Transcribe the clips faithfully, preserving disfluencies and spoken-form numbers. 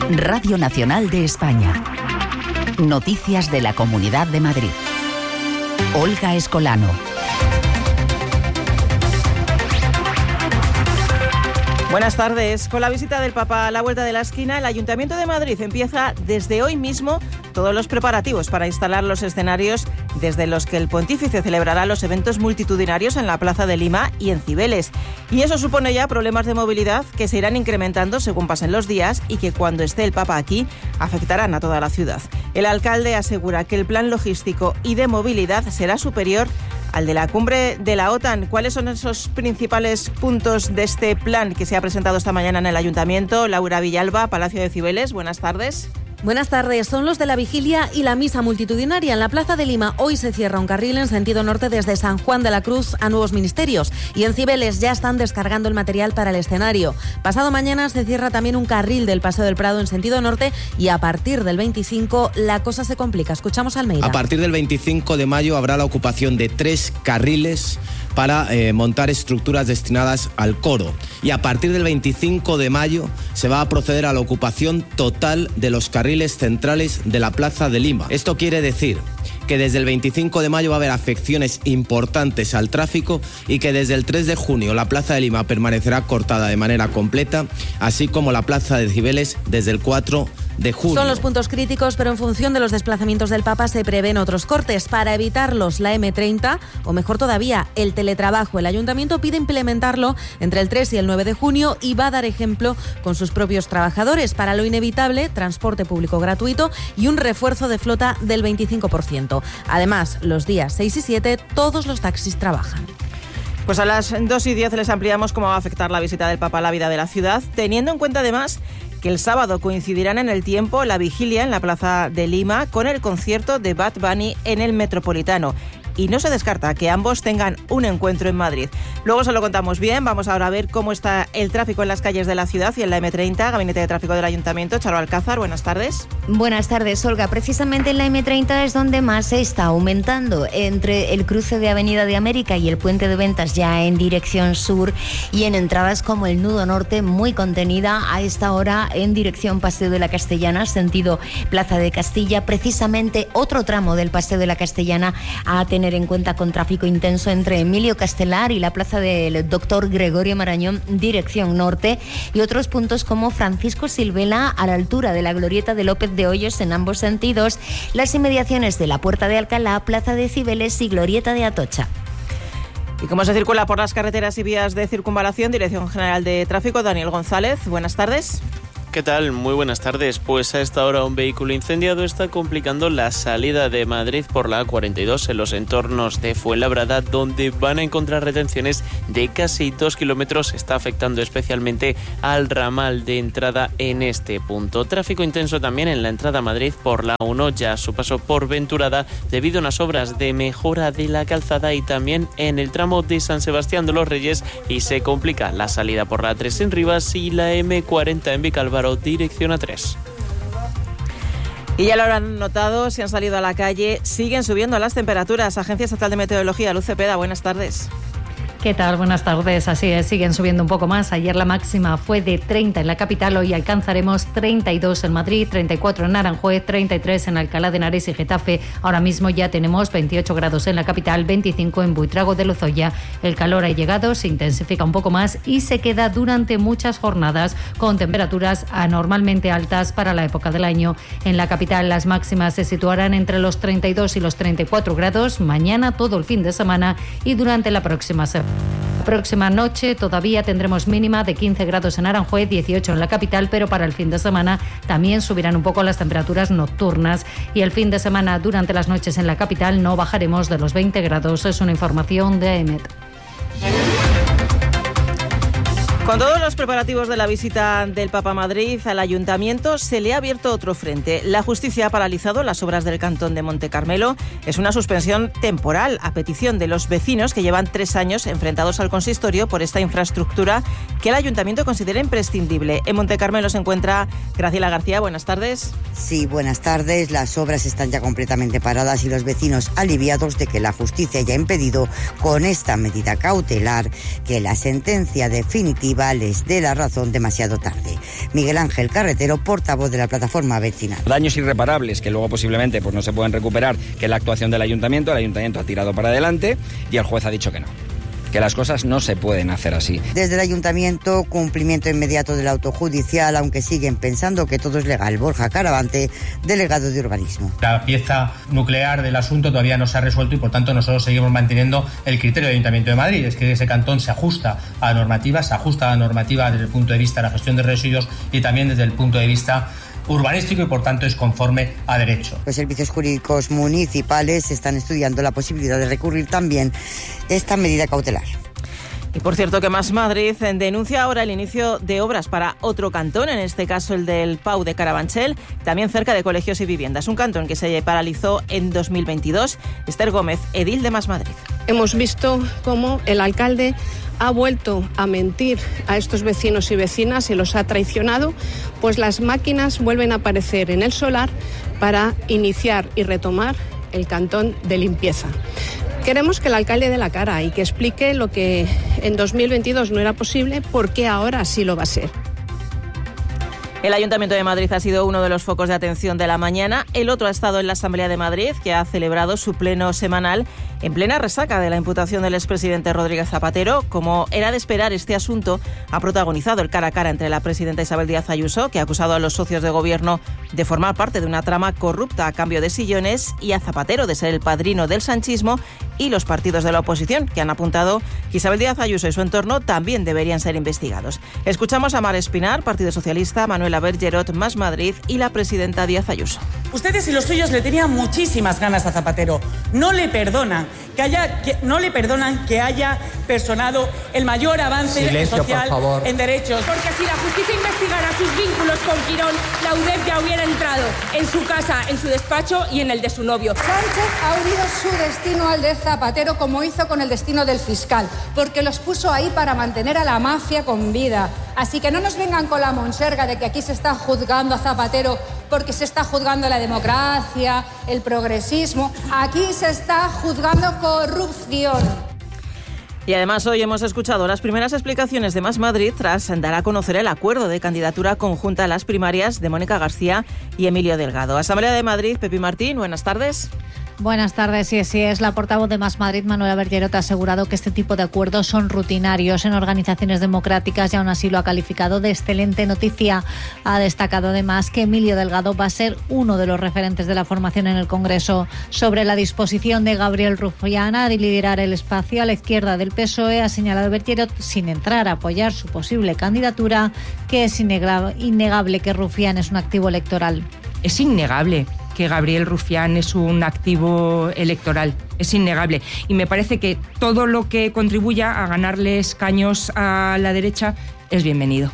Radio Nacional de España. Noticias de la Comunidad de Madrid. Olga Escolano. Buenas tardes. Con la visita del Papa a la vuelta de la esquina, el Ayuntamiento de Madrid empieza desde hoy mismo todos los preparativos para instalar los escenarios desde los que el pontífice celebrará los eventos multitudinarios en la Plaza de Lima y en Cibeles. Y eso supone ya problemas de movilidad que se irán incrementando según pasen los días y que cuando esté el Papa aquí afectarán a toda la ciudad. El alcalde asegura que el plan logístico y de movilidad será superior al de la cumbre de la OTAN. ¿Cuáles son esos principales puntos de este plan que se ha presentado esta mañana en el Ayuntamiento? Laura Villalba, Palacio de Cibeles, buenas tardes. Buenas tardes. Son los de la vigilia y la misa multitudinaria. En la Plaza de Lima hoy se cierra un carril en sentido norte desde San Juan de la Cruz a Nuevos Ministerios. Y en Cibeles ya están descargando el material para el escenario. Pasado mañana se cierra también un carril del Paseo del Prado en sentido norte y a partir del veinticinco la cosa se complica. Escuchamos a Almeida. A partir del veinticinco de mayo habrá la ocupación de tres carriles para eh, montar estructuras destinadas al coro. Y a partir del veinticinco de mayo se va a proceder a la ocupación total de los carriles centrales de la Plaza de Lima. Esto quiere decir que desde el veinticinco de mayo va a haber afecciones importantes al tráfico y que desde el tres de junio la Plaza de Lima permanecerá cortada de manera completa, así como la Plaza de Cibeles desde el cuatro de junio. Son los puntos críticos, pero en función de los desplazamientos del Papa se prevén otros cortes. Para evitarlos, la eme treinta, o mejor todavía, el teletrabajo. El Ayuntamiento pide implementarlo entre el tres y el nueve de junio y va a dar ejemplo con sus propios trabajadores. Para lo inevitable, transporte público gratuito y un refuerzo de flota del veinticinco por ciento. Además, los días seis y siete, todos los taxis trabajan. Pues a las dos y diez les ampliamos cómo va a afectar la visita del Papa a la vida de la ciudad, teniendo en cuenta además que el sábado coincidirán en el tiempo la vigilia en la Plaza de Lima con el concierto de Bad Bunny en el Metropolitano. Y no se descarta que ambos tengan un encuentro en Madrid. Luego se lo contamos bien. Vamos ahora a ver cómo está el tráfico en las calles de la ciudad y en la eme treinta. Gabinete de Tráfico del Ayuntamiento, Charo Alcázar, buenas tardes. Buenas tardes, Olga. Precisamente en la eme treinta es donde más se está aumentando, entre el cruce de Avenida de América y el Puente de Ventas ya en dirección sur y en entradas como el Nudo Norte, muy contenida a esta hora en dirección Paseo de la Castellana, sentido Plaza de Castilla. Precisamente otro tramo del Paseo de la Castellana a tener en cuenta con tráfico intenso entre Emilio Castelar y la Plaza del Doctor Gregorio Marañón, dirección norte, y otros puntos como Francisco Silvela a la altura de la Glorieta de López de Hoyos en ambos sentidos, las inmediaciones de la Puerta de Alcalá, Plaza de Cibeles y Glorieta de Atocha. ¿Y cómo se circula por las carreteras y vías de circunvalación? Dirección General de Tráfico, Daniel González, buenas tardes. ¿Qué tal? Muy buenas tardes. Pues a esta hora un vehículo incendiado está complicando la salida de Madrid por la A cuarenta y dos en los entornos de Fuenlabrada, donde van a encontrar retenciones de casi dos kilómetros. Está afectando especialmente al ramal de entrada en este punto. Tráfico intenso también en la entrada a Madrid por la uno, ya a su paso por Venturada, debido a unas obras de mejora de la calzada, y también en el tramo de San Sebastián de los Reyes, y se complica la salida por la A tres en Rivas y la eme cuarenta en Vicálvaro, dirección A tres. Y ya lo habrán notado, si han salido a la calle, siguen subiendo las temperaturas. Agencia Estatal de Meteorología, Luz Cepeda, buenas tardes. ¿Qué tal? Buenas tardes. Así es, siguen subiendo un poco más. Ayer la máxima fue de treinta en la capital, hoy alcanzaremos treinta y dos en Madrid, treinta y cuatro en Aranjuez, treinta y tres en Alcalá de Henares y Getafe. Ahora mismo ya tenemos veintiocho grados en la capital, veinticinco en Buitrago de Lozoya. El calor ha llegado, se intensifica un poco más y se queda durante muchas jornadas con temperaturas anormalmente altas para la época del año. En la capital las máximas se situarán entre los treinta y dos y los treinta y cuatro grados mañana, todo el fin de semana y durante la próxima semana. La próxima noche todavía tendremos mínima de quince grados en Aranjuez, dieciocho en la capital, pero para el fin de semana también subirán un poco las temperaturas nocturnas y el fin de semana durante las noches en la capital no bajaremos de los veinte grados. Es una información de AEMET. Con todos los preparativos de la visita del Papa a Madrid, al Ayuntamiento se le ha abierto otro frente. La justicia ha paralizado las obras del cantón de Monte Carmelo. Es una suspensión temporal a petición de los vecinos que llevan tres años enfrentados al consistorio por esta infraestructura que el Ayuntamiento considera imprescindible. En Monte Carmelo se encuentra Graciela García. Buenas tardes. Sí, buenas tardes. Las obras están ya completamente paradas y los vecinos aliviados de que la justicia haya impedido con esta medida cautelar que la sentencia definitiva vales de la razón demasiado tarde. Miguel Ángel Carretero, portavoz de la plataforma vecinal. Daños irreparables que luego posiblemente pues, no se pueden recuperar, que es la actuación del ayuntamiento. El ayuntamiento ha tirado para adelante y el juez ha dicho que no, que las cosas no se pueden hacer así. Desde el ayuntamiento, cumplimiento inmediato del auto judicial, aunque siguen pensando que todo es legal. Borja Caravante, delegado de urbanismo. La pieza nuclear del asunto todavía no se ha resuelto y por tanto nosotros seguimos manteniendo el criterio del Ayuntamiento de Madrid, es que ese cantón se ajusta a la normativa, se ajusta a la normativa desde el punto de vista de la gestión de residuos y también desde el punto de vista urbanístico y por tanto es conforme a derecho. Los servicios jurídicos municipales están estudiando la posibilidad de recurrir también esta medida cautelar. Y por cierto que Más Madrid denuncia ahora el inicio de obras para otro cantón, en este caso el del Pau de Carabanchel, también cerca de colegios y viviendas. Un cantón que se paralizó en dos mil veintidós. Esther Gómez, edil de Más Madrid. Hemos visto cómo el alcalde ha vuelto a mentir a estos vecinos y vecinas y los ha traicionado, pues las máquinas vuelven a aparecer en el solar para iniciar y retomar el cantón de limpieza. Queremos que el alcalde dé la cara y que explique lo que en dos mil veintidós no era posible, por qué ahora sí lo va a ser. El Ayuntamiento de Madrid ha sido uno de los focos de atención de la mañana. El otro ha estado en la Asamblea de Madrid, que ha celebrado su pleno semanal en plena resaca de la imputación del expresidente Rodríguez Zapatero. Como era de esperar, este asunto ha protagonizado el cara a cara entre la presidenta Isabel Díaz Ayuso, que ha acusado a los socios de gobierno de formar parte de una trama corrupta a cambio de sillones, y a Zapatero de ser el padrino del sanchismo, y los partidos de la oposición, que han apuntado que Isabel Díaz Ayuso y su entorno también deberían ser investigados. Escuchamos a Mar Espinar, Partido Socialista, Manuela Bergerot, Más Madrid, y la presidenta Díaz Ayuso. Ustedes y los suyos le tenían muchísimas ganas a Zapatero. No le perdonan que haya, que, no le perdonan que haya personado el mayor avance Silencio, social en derechos. Porque si la justicia investigara sus vínculos con Quirón, la U D E P ya hubiera entrado en su casa, en su despacho y en el de su novio. Sánchez ha unido su destino al de Zapatero, como hizo con el destino del fiscal, porque los puso ahí para mantener a la mafia con vida. Así que no nos vengan con la monserga de que aquí se está juzgando a Zapatero porque se está juzgando la democracia, el progresismo. Aquí se está juzgando corrupción. Y además hoy hemos escuchado las primeras explicaciones de Más Madrid tras dar a conocer el acuerdo de candidatura conjunta a las primarias de Mónica García y Emilio Delgado. Asamblea de Madrid, Pepi Martín, buenas tardes. Buenas tardes, sí, sí, es la portavoz de Más Madrid, Manuela Bergerot, ha asegurado que este tipo de acuerdos son rutinarios en organizaciones democráticas y aún así lo ha calificado de excelente noticia. Ha destacado además que Emilio Delgado va a ser uno de los referentes de la formación en el Congreso. Sobre la disposición de Gabriel Rufián a liderar el espacio a la izquierda del P S O E, ha señalado Bergerot, sin entrar a apoyar su posible candidatura, que es innegable que Rufián es un activo electoral. Es innegable que Gabriel Rufián es un activo electoral, es innegable. Y me parece que todo lo que contribuya a ganarle escaños a la derecha es bienvenido.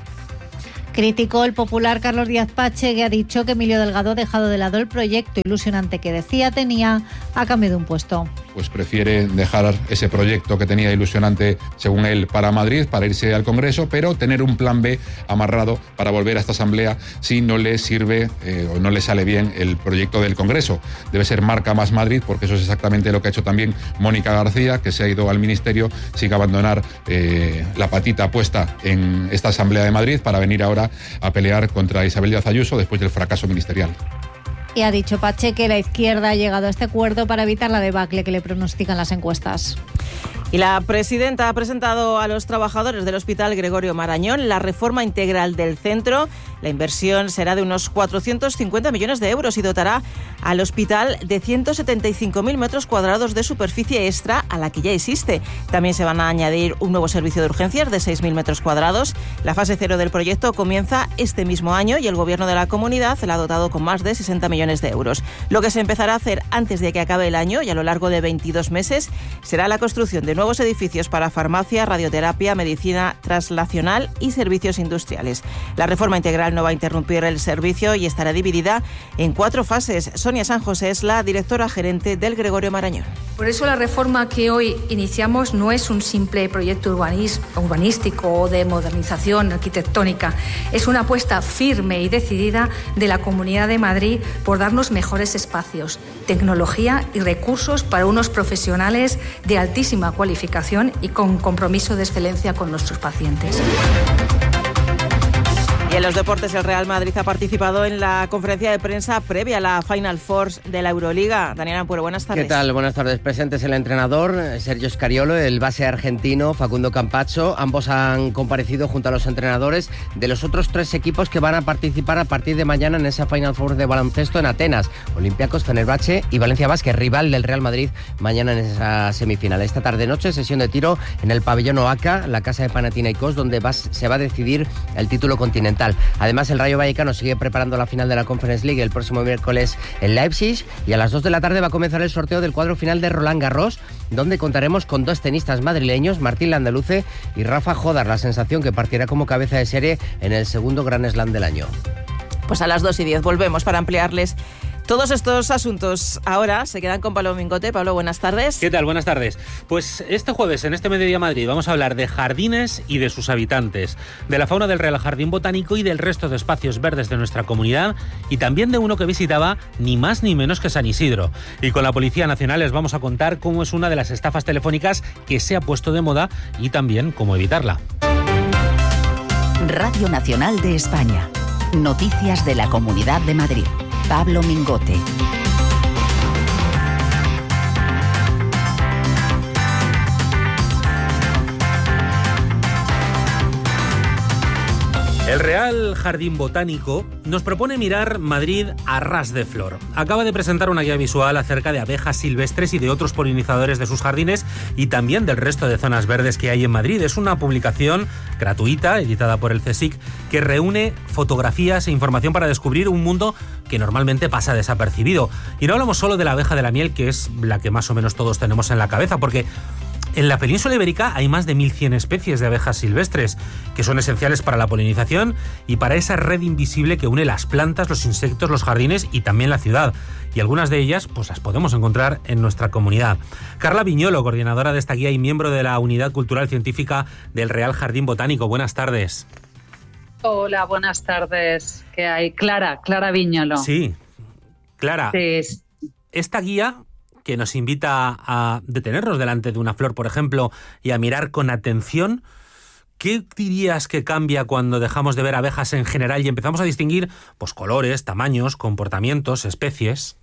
Criticó el popular Carlos Díaz Pache, que ha dicho que Emilio Delgado ha dejado de lado el proyecto ilusionante que decía tenía a cambio de un puesto. Pues prefiere dejar ese proyecto que tenía ilusionante, según él, para Madrid, para irse al Congreso, pero tener un plan B amarrado para volver a esta Asamblea si no le sirve eh, o no le sale bien el proyecto del Congreso. Debe ser marca Más Madrid, porque eso es exactamente lo que ha hecho también Mónica García, que se ha ido al Ministerio sin abandonar eh, la patita puesta en esta Asamblea de Madrid para venir ahora a pelear contra Isabel Díaz Ayuso después del fracaso ministerial. Y ha dicho Pache que la izquierda ha llegado a este acuerdo para evitar la debacle que le pronostican las encuestas. Y la presidenta ha presentado a los trabajadores del Hospital Gregorio Marañón la reforma integral del centro. La inversión será de unos cuatrocientos cincuenta millones de euros y dotará al hospital de ciento setenta y cinco mil metros cuadrados de superficie extra a la que ya existe. También se van a añadir un nuevo servicio de urgencias de seis mil metros cuadrados. La fase cero del proyecto comienza este mismo año y el Gobierno de la Comunidad la ha dotado con más de sesenta millones de euros. Lo que se empezará a hacer antes de que acabe el año y a lo largo de veintidós meses será la construcción de nuevos edificios para farmacia, radioterapia, medicina translacional y servicios industriales. La reforma integral Central no va a interrumpir el servicio y estará dividida en cuatro fases. Sonia San José es la directora gerente del Gregorio Marañón. Por eso la reforma que hoy iniciamos no es un simple proyecto urbanístico o de modernización arquitectónica. Es una apuesta firme y decidida de la Comunidad de Madrid por darnos mejores espacios, tecnología y recursos para unos profesionales de altísima cualificación y con compromiso de excelencia con nuestros pacientes. Y en los deportes, el Real Madrid ha participado en la conferencia de prensa previa a la Final Four de la Euroliga. Daniel Ampuero, buenas tardes. ¿Qué tal? Buenas tardes. Presentes el entrenador Sergio Scariolo, el base argentino Facundo Campazzo. Ambos han comparecido junto a los entrenadores de los otros tres equipos que van a participar a partir de mañana en esa Final Four de baloncesto en Atenas. Olympiacos, Fenerbahce y Valencia Basket, rival del Real Madrid mañana en esa semifinal. Esta tarde-noche, sesión de tiro en el pabellón Oaca, la casa de Panathinaikos, donde va, se va a decidir el título continental. Además, el Rayo Vallecano sigue preparando la final de la Conference League el próximo miércoles en Leipzig, y a las dos de la tarde va a comenzar el sorteo del cuadro final de Roland Garros, donde contaremos con dos tenistas madrileños, Martín Landaluce y Rafa Jodar, la sensación que partirá como cabeza de serie en el segundo Grand Slam del año. Pues a las dos y diez volvemos para ampliarles todos estos asuntos. Ahora se quedan con Pablo Mingote. Pablo, buenas tardes. ¿Qué tal? Buenas tardes. Pues este jueves en este Mediodía Madrid vamos a hablar de jardines y de sus habitantes, de la fauna del Real Jardín Botánico y del resto de espacios verdes de nuestra comunidad, y también de uno que visitaba ni más ni menos que San Isidro. Y con la Policía Nacional les vamos a contar cómo es una de las estafas telefónicas que se ha puesto de moda y también cómo evitarla. Radio Nacional de España. Noticias de la Comunidad de Madrid. Pablo Mingote. El Real Jardín Botánico nos propone mirar Madrid a ras de flor. Acaba de presentar una guía visual acerca de abejas silvestres y de otros polinizadores de sus jardines y también del resto de zonas verdes que hay en Madrid. Es una publicación gratuita, editada por el CSIC, que reúne fotografías e información para descubrir un mundo que normalmente pasa desapercibido. Y no hablamos solo de la abeja de la miel, que es la que más o menos todos tenemos en la cabeza, porque en la península ibérica hay más de mil cien especies de abejas silvestres, que son esenciales para la polinización y para esa red invisible que une las plantas, los insectos, los jardines y también la ciudad. Y algunas de ellas pues las podemos encontrar en nuestra comunidad. Carla Viñolo, coordinadora de esta guía y miembro de la Unidad Cultural Científica del Real Jardín Botánico. Buenas tardes. Hola, buenas tardes. ¿Qué hay? Clara, Clara Viñolo. Sí, Clara. Sí. Esta guía, que nos invita a detenernos delante de una flor, por ejemplo, y a mirar con atención, ¿qué dirías que cambia cuando dejamos de ver abejas en general y empezamos a distinguir pues, colores, tamaños, comportamientos, especies?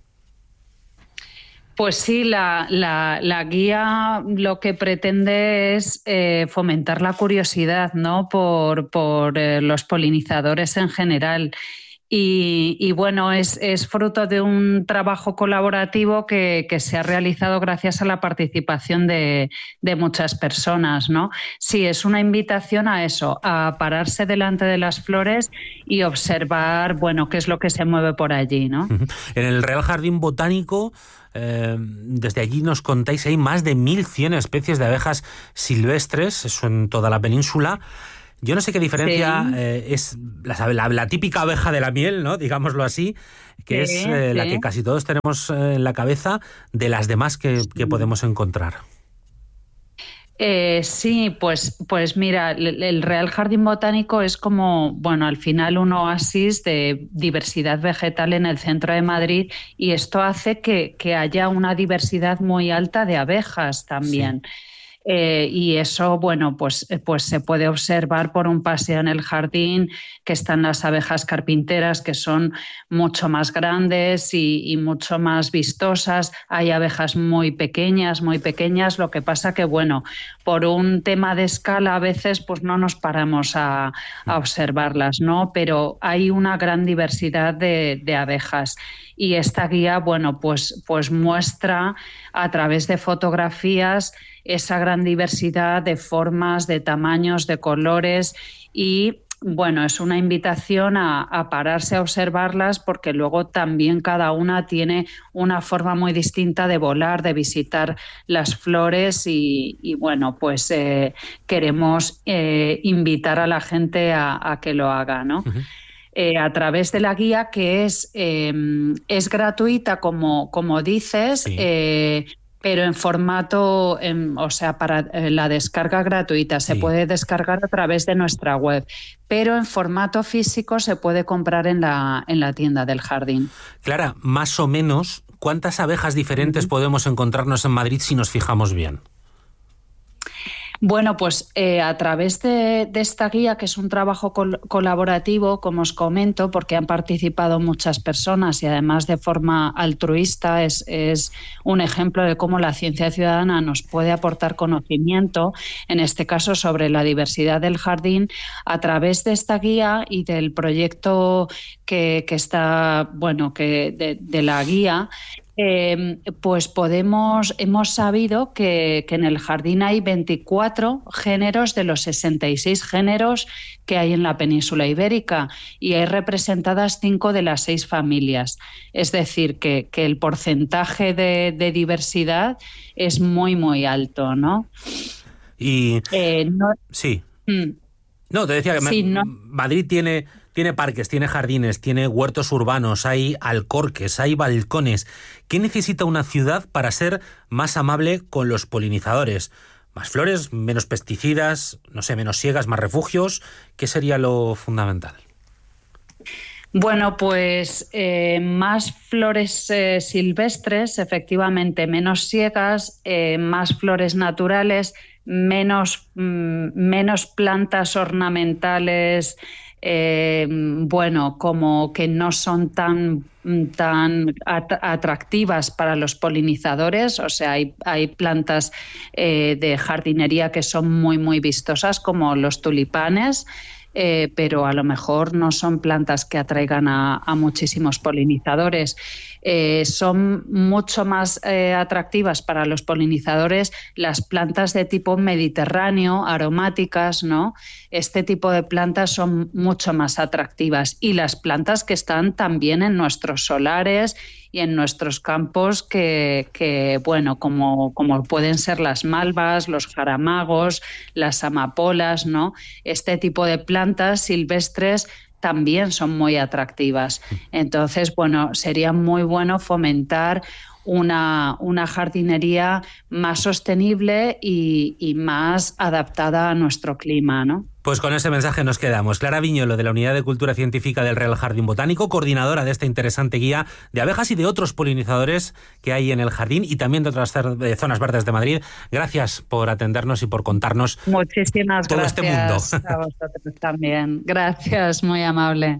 Pues sí, la, la, la guía lo que pretende es eh, fomentar la curiosidad, ¿no?, por, por eh, los polinizadores en general. Y, y bueno, es, es fruto de un trabajo colaborativo que, que se ha realizado gracias a la participación de, de muchas personas, ¿no? Sí, es una invitación a eso, a pararse delante de las flores y observar, bueno, qué es lo que se mueve por allí, ¿no? En el Real Jardín Botánico, eh, desde allí nos contáis, hay más de mil cien especies de abejas silvestres, eso en toda la península. Yo no sé qué diferencia sí. eh, es la, la, la típica abeja de la miel, ¿no?, digámoslo así, que sí, es eh, sí. la que casi todos tenemos eh, en la cabeza, de las demás que, que podemos encontrar. Eh, sí, pues, pues mira, el, el Real Jardín Botánico es como, bueno, al final un oasis de diversidad vegetal en el centro de Madrid, y esto hace que, que haya una diversidad muy alta de abejas también. Sí. Eh, y eso, bueno, pues, pues se puede observar por un paseo en el jardín, que están las abejas carpinteras, que son mucho más grandes y, y mucho más vistosas. Hay abejas muy pequeñas, muy pequeñas, lo que pasa que, bueno, por un tema de escala a veces pues no nos paramos a, a observarlas, ¿no? Pero hay una gran diversidad de, de abejas. Y esta guía, bueno, pues, pues muestra a través de fotografías esa gran diversidad de formas, de tamaños, de colores, y bueno, es una invitación a, a pararse a observarlas, porque luego también cada una tiene una forma muy distinta de volar, de visitar las flores, y, y bueno, pues eh, queremos eh, invitar a la gente a, a que lo haga, ¿no? Uh-huh. eh, a través de la guía que es, eh, es gratuita, como, como dices, sí. eh, pero en formato, en, o sea, para eh, la descarga gratuita. Se sí. puede descargar a través de nuestra web, pero en formato físico se puede comprar en la, en la tienda del jardín. Clara, más o menos, ¿cuántas abejas diferentes uh-huh. podemos encontrarnos en Madrid si nos fijamos bien? Bueno, pues eh, a través de, de esta guía, que es un trabajo col- colaborativo, como os comento, porque han participado muchas personas y además de forma altruista, es, es un ejemplo de cómo la ciencia ciudadana nos puede aportar conocimiento, en este caso sobre la diversidad del jardín. A través de esta guía y del proyecto que, que está, bueno, que de, de la guía, Eh, pues podemos, hemos sabido que, que en el jardín hay veinticuatro géneros de los sesenta y seis géneros que hay en la península ibérica y hay representadas cinco de las seis familias. Es decir, que, que el porcentaje de, de diversidad es muy, muy alto, ¿no? Y eh, no, sí. Mm, no, te decía que sí, Ma- no. Madrid tiene... Tiene parques, tiene jardines, tiene huertos urbanos, hay alcorques, hay balcones. ¿Qué necesita una ciudad para ser más amable con los polinizadores? ¿Más flores, menos pesticidas, no sé, menos siegas, más refugios? ¿Qué sería lo fundamental? Bueno, pues eh, más flores eh, silvestres, efectivamente, menos siegas, eh, más flores naturales, menos, mm, menos plantas ornamentales, Eh, bueno, como que no son tan, tan at- atractivas para los polinizadores. O sea, hay, hay plantas eh, de jardinería que son muy, muy vistosas, como los tulipanes, eh, pero a lo mejor no son plantas que atraigan a, a muchísimos polinizadores. Eh, son mucho más eh, atractivas para los polinizadores las plantas de tipo mediterráneo, aromáticas, ¿no? Este tipo de plantas son mucho más atractivas, y las plantas que están también en nuestros solares y en nuestros campos, que, que bueno, como, como pueden ser las malvas, los jaramagos, las amapolas, ¿no? Este tipo de plantas silvestres también son muy atractivas. Entonces, bueno, sería muy bueno fomentar una, una jardinería más sostenible y, y más adaptada a nuestro clima, ¿no? Pues con ese mensaje nos quedamos. Clara Viñolo, de la Unidad de Cultura Científica del Real Jardín Botánico, coordinadora de esta interesante guía de abejas y de otros polinizadores que hay en el jardín y también de otras zonas verdes de Madrid. Gracias por atendernos y por contarnos Muchísimas todo gracias este mundo. A vosotros también. Gracias, muy amable.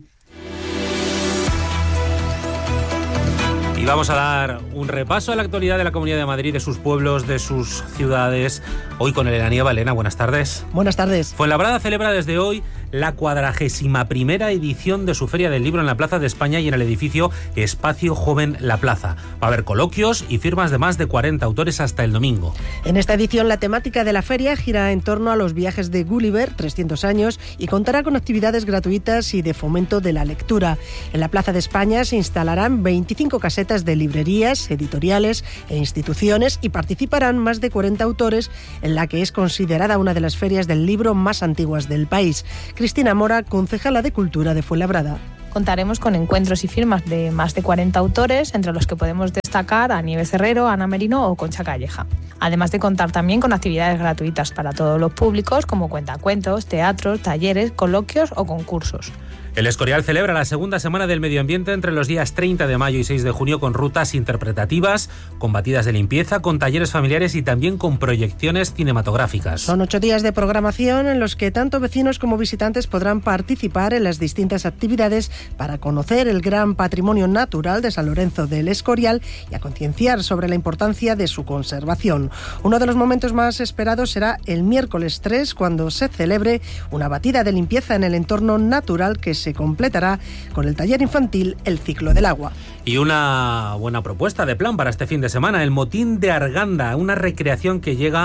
Y vamos a dar un repaso a la actualidad de la Comunidad de Madrid, de sus pueblos, de sus ciudades. Hoy con Elena Nieva. Elena, buenas tardes. Buenas tardes. Fuenlabrada celebra desde hoy la cuadragésima primera edición de su Feria del Libro en la Plaza de España y en el edificio Espacio Joven La Plaza. Va a haber coloquios y firmas de más de cuarenta autores hasta el domingo. En esta edición la temática de la feria gira en torno a los viajes de Gulliver, trescientos años, y contará con actividades gratuitas y de fomento de la lectura. En la Plaza de España se instalarán veinticinco casetas de librerías, editoriales e instituciones y participarán más de cuarenta autores en la que es considerada una de las ferias del libro más antiguas del país. Cristina Mora, concejala de Cultura de Fuenlabrada. Contaremos con encuentros y firmas de más de cuarenta autores, entre los que podemos destacar a Nieves Herrero, Ana Merino o Concha Calleja. Además de contar también con actividades gratuitas para todos los públicos, como cuentacuentos, teatros, talleres, coloquios o concursos. El Escorial celebra la segunda semana del medio ambiente entre los días treinta de mayo y seis de junio con rutas interpretativas, con batidas de limpieza, con talleres familiares y también con proyecciones cinematográficas. Son ocho días de programación en los que tanto vecinos como visitantes podrán participar en las distintas actividades para conocer el gran patrimonio natural de San Lorenzo del Escorial y a concienciar sobre la importancia de su conservación. Uno de los momentos más esperados será el miércoles tres, cuando se celebre una batida de limpieza en el entorno natural que se completará con el taller infantil El Ciclo del Agua. Y una buena propuesta de plan para este fin de semana, el Motín de Arganda, una recreación que llega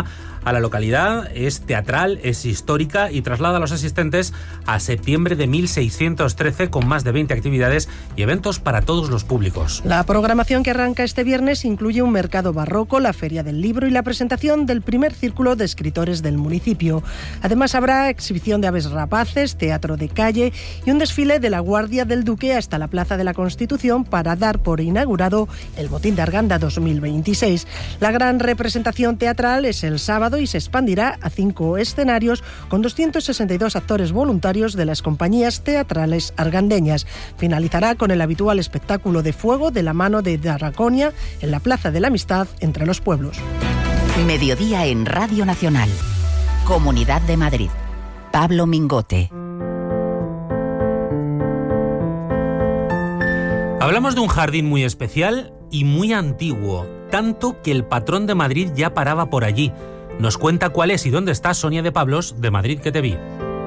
a la localidad, es teatral, es histórica y traslada a los asistentes a septiembre de mil seiscientos trece con más de veinte actividades y eventos para todos los públicos. La programación que arranca este viernes incluye un mercado barroco, la Feria del Libro y la presentación del primer círculo de escritores del municipio. Además habrá exhibición de aves rapaces, teatro de calle y un desfile de la Guardia del Duque hasta la Plaza de la Constitución para dar por inaugurado el Botín de Arganda dos mil veintiséis. La gran representación teatral es el sábado y se expandirá a cinco escenarios con doscientos sesenta y dos actores voluntarios de las compañías teatrales argandeñas. Finalizará con el habitual espectáculo de fuego de la mano de Draconia en la Plaza de la Amistad entre los pueblos. Mediodía en Radio Nacional. Comunidad de Madrid. Pablo Mingote. Hablamos de un jardín muy especial y muy antiguo, tanto que el patrón de Madrid ya paraba por allí. Nos cuenta cuál es y dónde está Sonia de Pablos, de Madrid que te vi.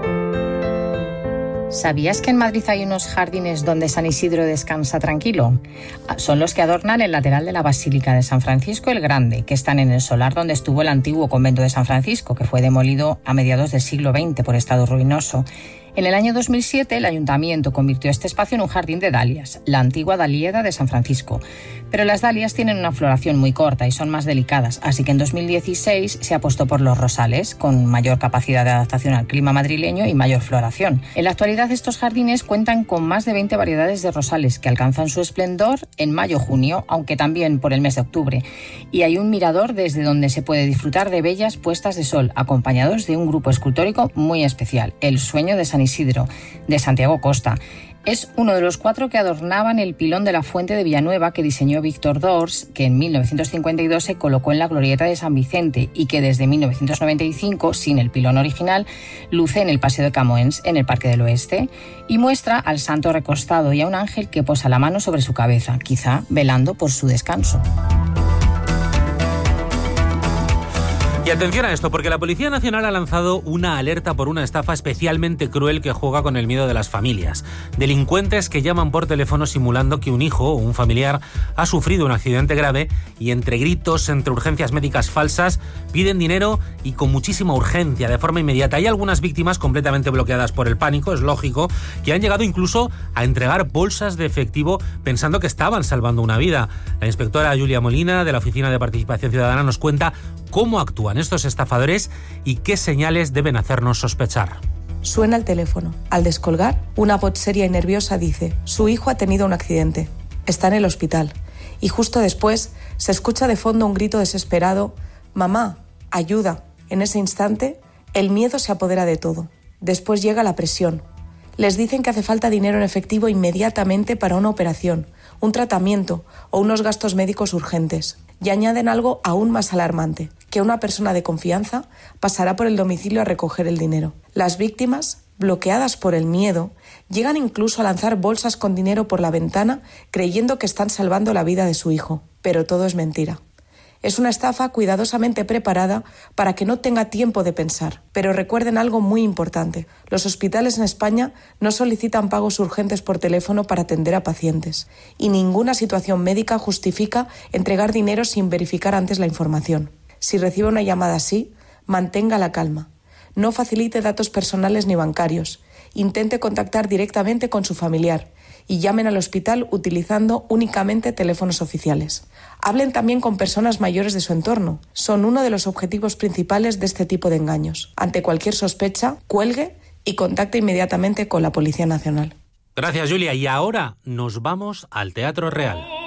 ¿Sabías que en Madrid hay unos jardines donde San Isidro descansa tranquilo? Son los que adornan el lateral de la Basílica de San Francisco el Grande, que están en el solar donde estuvo el antiguo convento de San Francisco, que fue demolido a mediados del siglo veinte por estado ruinoso. En el año dos mil siete, el ayuntamiento convirtió este espacio en un jardín de dalias, la antigua dalieda de San Francisco. Pero las dalias tienen una floración muy corta y son más delicadas, así que en dos mil dieciséis se apostó por los rosales, con mayor capacidad de adaptación al clima madrileño y mayor floración. En la actualidad, estos jardines cuentan con más de veinte variedades de rosales que alcanzan su esplendor en mayo-junio, aunque también por el mes de octubre. Y hay un mirador desde donde se puede disfrutar de bellas puestas de sol, acompañados de un grupo escultórico muy especial, el Sueño de San Isidro, de Santiago Costa. Es uno de los cuatro que adornaban el pilón de la Fuente de Villanueva que diseñó Víctor Dors, que en mil novecientos cincuenta y dos se colocó en la glorieta de San Vicente y que desde mil novecientos noventa y cinco, sin el pilón original, luce en el Paseo de Camoens, en el Parque del Oeste, y muestra al santo recostado y a un ángel que posa la mano sobre su cabeza, quizá velando por su descanso. Y atención a esto, porque la Policía Nacional ha lanzado una alerta por una estafa especialmente cruel que juega con el miedo de las familias. Delincuentes que llaman por teléfono simulando que un hijo o un familiar ha sufrido un accidente grave y entre gritos, entre urgencias médicas falsas, piden dinero y con muchísima urgencia, de forma inmediata. Hay algunas víctimas completamente bloqueadas por el pánico, es lógico, que han llegado incluso a entregar bolsas de efectivo pensando que estaban salvando una vida. La inspectora Julia Molina, de la Oficina de Participación Ciudadana, nos cuenta cómo actúan estos estafadores y qué señales deben hacernos sospechar. Suena el teléfono. Al descolgar, una voz seria y nerviosa dice: su hijo ha tenido un accidente. Está en el hospital. Y justo después se escucha de fondo un grito desesperado: mamá, ayuda. En ese instante, el miedo se apodera de todo. Después llega la presión. Les dicen que hace falta dinero en efectivo inmediatamente para una operación, un tratamiento o unos gastos médicos urgentes. Y añaden algo aún más alarmante, que una persona de confianza pasará por el domicilio a recoger el dinero. Las víctimas, bloqueadas por el miedo, llegan incluso a lanzar bolsas con dinero por la ventana creyendo que están salvando la vida de su hijo. Pero todo es mentira. Es una estafa cuidadosamente preparada para que no tenga tiempo de pensar. Pero recuerden algo muy importante. Los hospitales en España no solicitan pagos urgentes por teléfono para atender a pacientes. Y ninguna situación médica justifica entregar dinero sin verificar antes la información. Si recibe una llamada así, mantenga la calma. No facilite datos personales ni bancarios. Intente contactar directamente con su familiar y llamen al hospital utilizando únicamente teléfonos oficiales. Hablen también con personas mayores de su entorno. Son uno de los objetivos principales de este tipo de engaños. Ante cualquier sospecha, cuelgue y contacte inmediatamente con la Policía Nacional. Gracias, Julia. Y ahora nos vamos al Teatro Real.